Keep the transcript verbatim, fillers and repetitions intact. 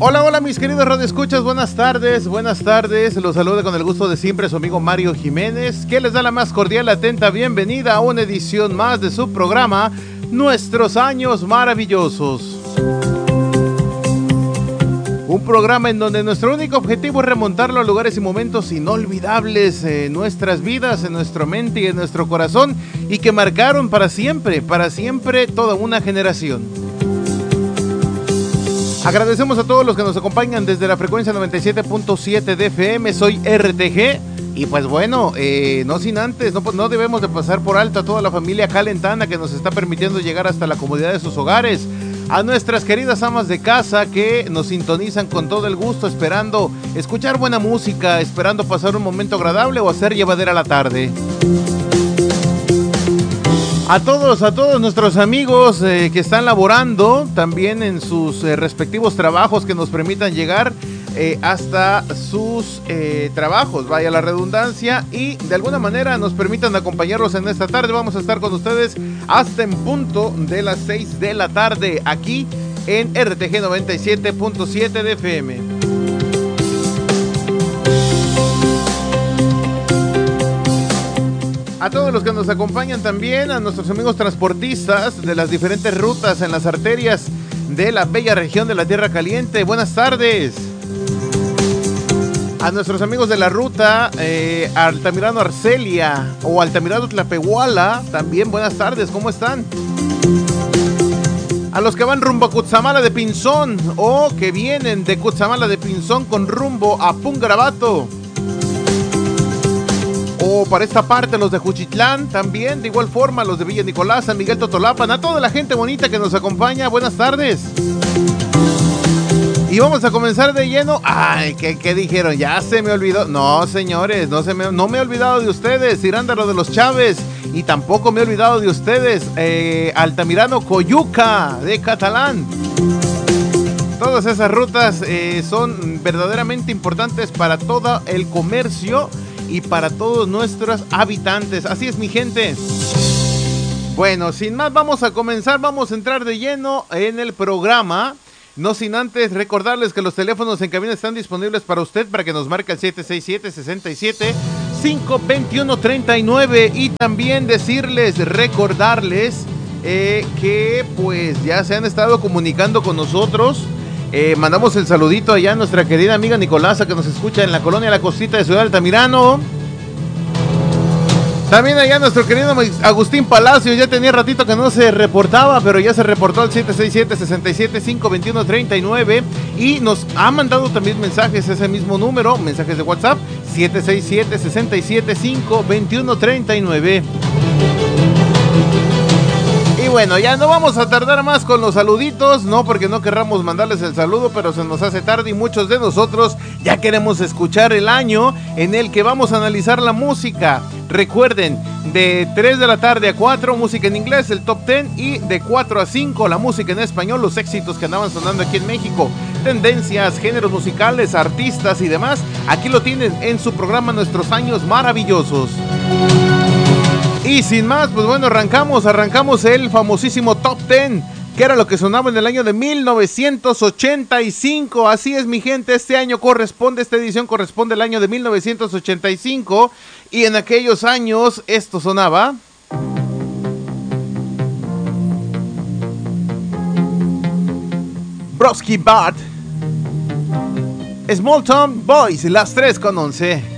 Hola, hola mis queridos radioescuchas, buenas tardes, buenas tardes, los saluda con el gusto de siempre su amigo Mario Jiménez, que les da la más cordial, atenta bienvenida a una edición más de su programa, Nuestros Años Maravillosos. Un programa en donde nuestro único objetivo es remontarlo a lugares y momentos inolvidables en nuestras vidas, en nuestra mente y en nuestro corazón, y que marcaron para siempre, para siempre toda una generación. Agradecemos a todos los que nos acompañan desde la frecuencia noventa y siete punto siete de F M, soy R T G, y pues bueno, eh, no sin antes, no, no debemos de pasar por alto a toda la familia calentana que nos está permitiendo llegar hasta la comodidad de sus hogares, a nuestras queridas amas de casa que nos sintonizan con todo el gusto, esperando escuchar buena música, esperando pasar un momento agradable o hacer llevadera la tarde. A todos, a todos nuestros amigos eh, que están laborando también en sus eh, respectivos trabajos, que nos permitan llegar eh, hasta sus eh, trabajos, vaya la redundancia, y de alguna manera nos permitan acompañarlos en esta tarde. Vamos a estar con ustedes hasta en punto de las seis de la tarde aquí en R T G noventa y siete punto siete de F M. A todos los que nos acompañan también, a nuestros amigos transportistas de las diferentes rutas en las arterias de la bella región de la Tierra Caliente, buenas tardes. A nuestros amigos de la ruta eh, Altamirano Arcelia o Altamirano Tlapehuala, también buenas tardes, ¿cómo están? A los que van rumbo a Cutzamala de Pinzón o que vienen de Cutzamala de Pinzón con rumbo a Pungarabato. O para esta parte los de Juchitlán, también de igual forma los de Villa Nicolás, San Miguel Totolapan, a toda la gente bonita que nos acompaña, buenas tardes. Y vamos a comenzar de lleno. Ay, ¿qué, qué dijeron? Ya se me olvidó. No, señores, no, se me, no me he olvidado de ustedes, Irándaro de los Chávez, y tampoco me he olvidado de ustedes, eh, Altamirano Coyuca de Catalán. Todas esas rutas eh, son verdaderamente importantes para todo el comercio y para todos nuestros habitantes. Así es, mi gente. Bueno, sin más, vamos a comenzar, vamos a entrar de lleno en el programa. No sin antes recordarles que los teléfonos en cabina están disponibles para usted, para que nos marque el siete seis siete, seis siete, cinco dos uno, tres nueve, y también decirles, recordarles eh, que pues ya se han estado comunicando con nosotros. Eh, mandamos el saludito allá a nuestra querida amiga Nicolasa, que nos escucha en la colonia La Cosita de Ciudad Altamirano. También allá nuestro querido Agustín Palacio, ya tenía ratito que no se reportaba, pero ya se reportó al siete seis siete, seis siete, cinco dos uno, tres nueve, y nos ha mandado también mensajes, ese mismo número, mensajes de WhatsApp, siete seis siete, seis siete, cinco dos uno, tres nueve. Y bueno, ya no vamos a tardar más con los saluditos, no porque no querramos mandarles el saludo, pero se nos hace tarde y muchos de nosotros ya queremos escuchar el año en el que vamos a analizar la música. Recuerden, de tres de la tarde a cuatro, música en inglés, el top diez, y de cuatro a cinco, la música en español, los éxitos que andaban sonando aquí en México, tendencias, géneros musicales, artistas y demás. Aquí lo tienen en su programa Nuestros Años Maravillosos. Y sin más, pues bueno, arrancamos, arrancamos el famosísimo Top diez, que era lo que sonaba en el año de mil novecientos ochenta y cinco. Así es, mi gente, este año corresponde, esta edición corresponde al año de mil novecientos ochenta y cinco, y en aquellos años esto sonaba. Broski Bart, Small Town Boys, las tres con once.